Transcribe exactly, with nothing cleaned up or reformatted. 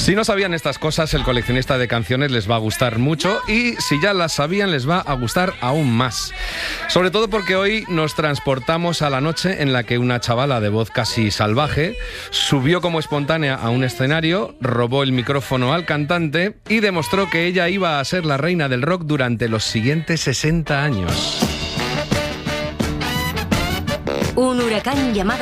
Si no sabían estas cosas, el coleccionista de canciones les va a gustar mucho, y si ya las sabían, les va a gustar aún más. Sobre todo porque hoy nos transportamos a la noche en la que una chavala de voz casi salvaje subió como espontánea a un escenario, robó el micrófono al cantante y demostró que ella iba a ser la reina del rock durante los siguientes sesenta años. Un huracán llamado